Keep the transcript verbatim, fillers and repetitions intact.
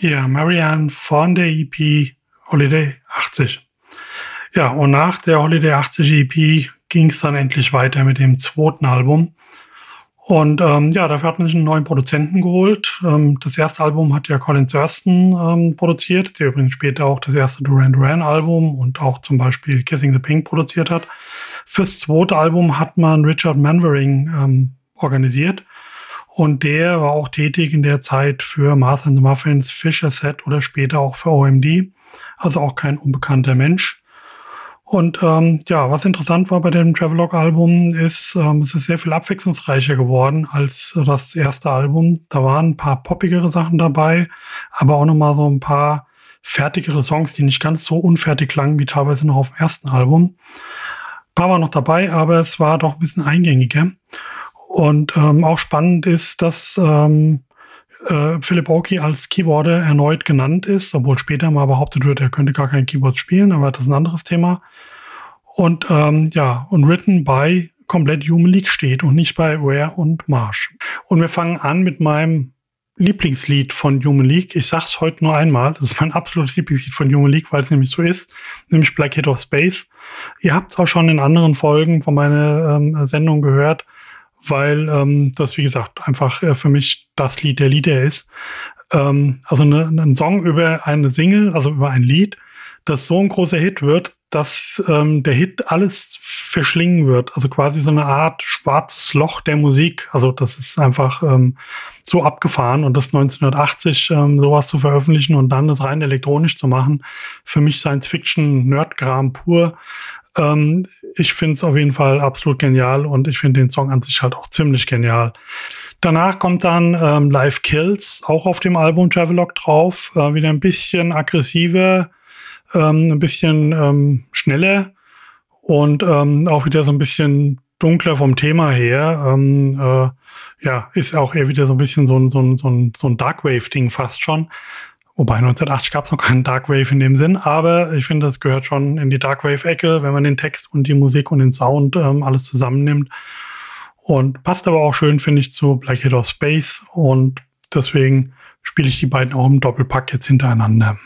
Ja, Marianne von der E P Holiday achtzig. Ja, und nach der Holiday achtzig E P ging es dann endlich weiter mit dem zweiten Album. Und ähm, ja, dafür hat man sich einen neuen Produzenten geholt. Ähm, das erste Album hat ja Colin Thurston ähm, produziert, der übrigens später auch das erste Duran Duran Album und auch zum Beispiel Kissing the Pink produziert hat. Fürs zweite Album hat man Richard Manwaring ähm, organisiert. Und der war auch tätig in der Zeit für Martha and the Muffins, Fisher Set oder später auch für O M D. Also auch kein unbekannter Mensch. Und ähm, ja, was interessant war bei dem Travelogue-Album ist, ähm, es ist sehr viel abwechslungsreicher geworden als das erste Album. Da waren ein paar poppigere Sachen dabei, aber auch nochmal so ein paar fertigere Songs, die nicht ganz so unfertig klangen wie teilweise noch auf dem ersten Album. Ein paar waren noch dabei, aber es war doch ein bisschen eingängiger. Und ähm, auch spannend ist, dass ähm, äh, Philip Oakey als Keyboarder erneut genannt ist, obwohl später mal behauptet wird, er könnte gar kein Keyboard spielen, aber das ist ein anderes Thema. Und ähm, ja, und written by komplett Human League steht und nicht bei Ware und Marsh. Und wir fangen an mit meinem Lieblingslied von Human League. Ich sag's heute nur einmal, das ist mein absolutes Lieblingslied von Human League, weil es nämlich so ist, nämlich Black Hit of Space. Ihr habt's auch schon in anderen Folgen von meiner ähm, Sendung gehört, weil ähm, das, wie gesagt, einfach äh, für mich das Lied der Lieder ist. Ähm, also eine, ein Song über eine Single, also über ein Lied, das so ein großer Hit wird, dass ähm, der Hit alles verschlingen wird. Also quasi so eine Art schwarzes Loch der Musik. Also das ist einfach ähm, so abgefahren. Und das neunzehnhundertachtzig ähm, sowas zu veröffentlichen und dann das rein elektronisch zu machen, für mich Science-Fiction-Nerdkram pur. Ähm, ich finde es auf jeden Fall absolut genial und ich finde den Song an sich halt auch ziemlich genial. Danach kommt dann ähm, Live Kills, auch auf dem Album Travelogue drauf. Äh, wieder ein bisschen aggressiver, ähm, ein bisschen ähm, schneller und ähm, auch wieder so ein bisschen dunkler vom Thema her. Ähm, äh, ja, ist auch eher wieder so ein bisschen so ein, so ein, so ein, so ein Darkwave-Ding fast schon. Wobei neunzehnhundertachtzig gab es noch keinen Darkwave in dem Sinn, aber ich finde, das gehört schon in die Darkwave-Ecke, wenn man den Text und die Musik und den Sound ähm, alles zusammennimmt. Und passt aber auch schön, finde ich, zu Black Hit of Space. Und deswegen spiele ich die beiden auch im Doppelpack jetzt hintereinander.